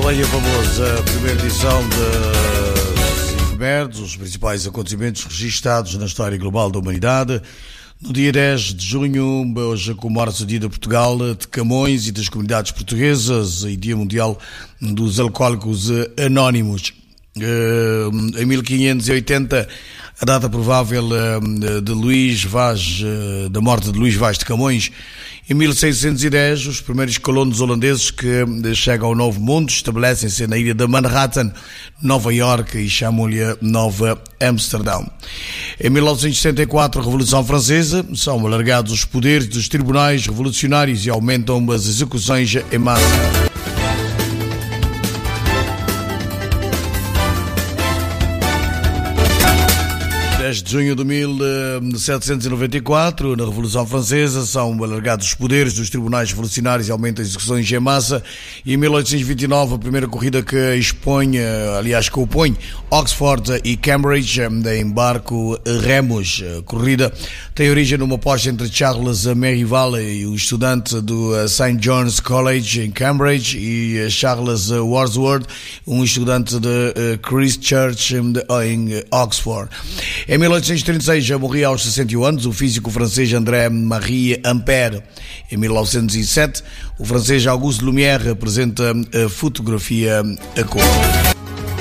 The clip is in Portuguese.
Leia Famoso, a primeira edição de Efemérides, os principais acontecimentos registados na história global da humanidade. No dia 10 de junho, hoje comemora-se o Dia de Portugal, de Camões e das comunidades portuguesas e Dia Mundial dos Alcoólicos Anónimos. Em 1580, a data provável da morte de Luís Vaz de Camões. Em 1610, os primeiros colonos holandeses que chegam ao Novo Mundo estabelecem-se na ilha de Manhattan, Nova Iorque, e chamam-lhe Nova Amsterdão. Em 1964, a Revolução Francesa, são alargados os poderes dos tribunais revolucionários e aumentam as execuções em massa. 10 de junho de 1794, na Revolução Francesa, são alargados os poderes dos tribunais revolucionários e aumentam as execuções em massa. E em 1829, a primeira corrida que opõe Oxford e Cambridge em barco remos. A corrida tem origem numa aposta entre Charles Merivale, o estudante do St. John's College em Cambridge, e Charles Wordsworth, um estudante de Christ Church em Oxford. Em 1836 já morria aos 61 anos o físico francês André-Marie Ampère. Em 1907, o francês Auguste Lumière apresenta a fotografia a cor.